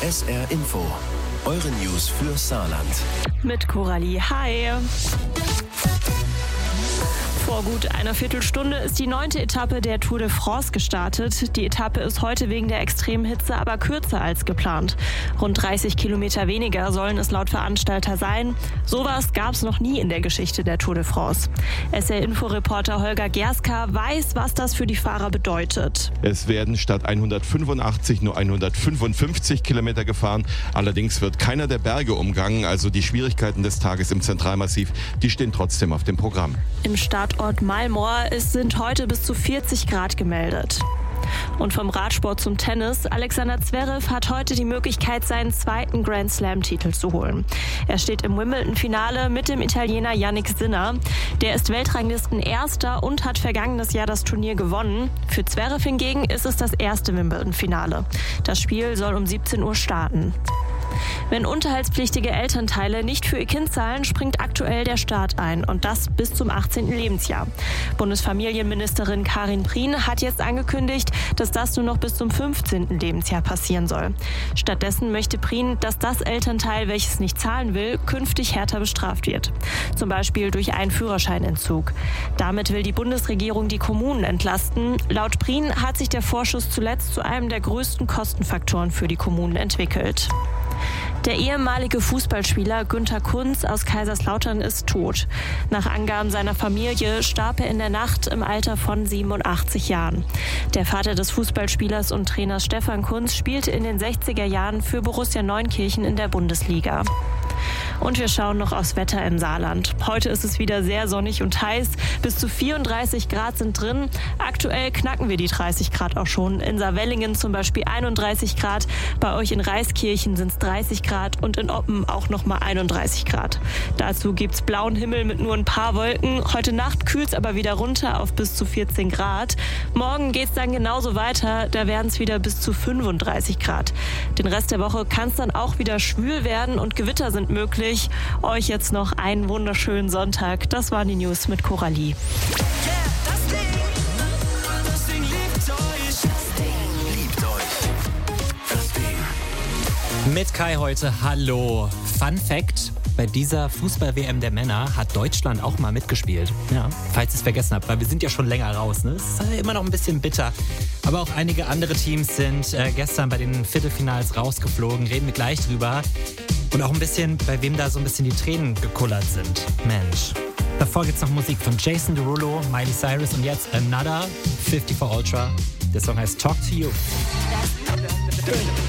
SR Info. Eure News für Saarland. Mit Coralie. Hi. Vor gut einer Viertelstunde ist die 9. Etappe der Tour de France gestartet. Die Etappe ist heute wegen der extremen Hitze aber kürzer als geplant. Rund 30 Kilometer weniger sollen es laut Veranstalter sein. Sowas gab es noch nie in der Geschichte der Tour de France. SR-Info-Reporter Holger Gerska weiß, was das für die Fahrer bedeutet. Es werden statt 185 nur 155 Kilometer gefahren. Allerdings wird keiner der Berge umgangen. Also die Schwierigkeiten des Tages im Zentralmassiv, die stehen trotzdem auf dem Programm. Im Startort Malmor sind heute bis zu 40 Grad gemeldet. Und vom Radsport zum Tennis. Alexander Zverev hat heute die Möglichkeit, seinen zweiten Grand Slam-Titel zu holen. Er steht im Wimbledon-Finale mit dem Italiener Jannik Sinner. Der ist Weltranglisten-Erster und hat vergangenes Jahr das Turnier gewonnen. Für Zverev hingegen ist es das erste Wimbledon-Finale. Das Spiel soll um 17 Uhr starten. Wenn unterhaltspflichtige Elternteile nicht für ihr Kind zahlen, springt aktuell der Staat ein. Und das bis zum 18. Lebensjahr. Bundesfamilienministerin Karin Prien hat jetzt angekündigt, dass das nur noch bis zum 15. Lebensjahr passieren soll. Stattdessen möchte Prien, dass das Elternteil, welches nicht zahlen will, künftig härter bestraft wird. Zum Beispiel durch einen Führerscheinentzug. Damit will die Bundesregierung die Kommunen entlasten. Laut Prien hat sich der Vorschuss zuletzt zu einem der größten Kostenfaktoren für die Kommunen entwickelt. Der ehemalige Fußballspieler Günter Kunz aus Kaiserslautern ist tot. Nach Angaben seiner Familie starb er in der Nacht im Alter von 87 Jahren. Der Vater des Fußballspielers und Trainers Stefan Kunz spielte in den 60er Jahren für Borussia Neunkirchen in der Bundesliga. Und wir schauen noch aufs Wetter im Saarland. Heute ist es wieder sehr sonnig und heiß. Bis zu 34 Grad sind drin. Aktuell knacken wir die 30 Grad auch schon. In Saarwellingen zum Beispiel 31 Grad. Bei euch in Reiskirchen sind es 30 Grad und in Oppen auch nochmal 31 Grad. Dazu gibt's blauen Himmel mit nur ein paar Wolken. Heute Nacht kühlt es aber wieder runter auf bis zu 14 Grad. Morgen geht's dann genauso weiter. Da werden es wieder bis zu 35 Grad. Den Rest der Woche kann es dann auch wieder schwül werden und Gewitter sind möglich. Euch jetzt noch einen wunderschönen Sonntag. Das waren die News mit Coralie. Das Ding liebt euch. Das Ding. Mit Kai heute, hallo. Fun Fact, bei dieser Fußball-WM der Männer hat Deutschland auch mal mitgespielt. Ja, falls ihr es vergessen habt, weil wir sind ja schon länger raus. Ne? Das ist immer noch ein bisschen bitter. Aber auch einige andere Teams sind gestern bei den Viertelfinals rausgeflogen. Reden wir gleich drüber. Und auch ein bisschen, bei wem da so ein bisschen die Tränen gekullert sind. Mensch. Davor gibt's noch Musik von Jason Derulo, Miley Cyrus und jetzt Another 54 Ultra. Der Song heißt Talk to You.